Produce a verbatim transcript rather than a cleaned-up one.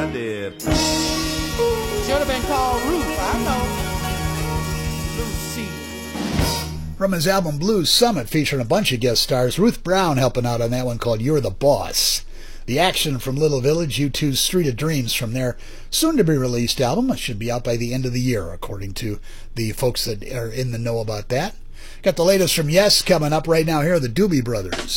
I did. Should have been called Ruth, I know. Lucy. From his album Blues Summit, featuring a bunch of guest stars, Ruth Brown helping out on that one called You're the Boss. The Action from Little Village, U two's Street of Dreams from their soon-to-be-released album. It should be out by the end of the year, according to the folks that are in the know about that. Got the latest from Yes coming up right now. Here are the Doobie Brothers.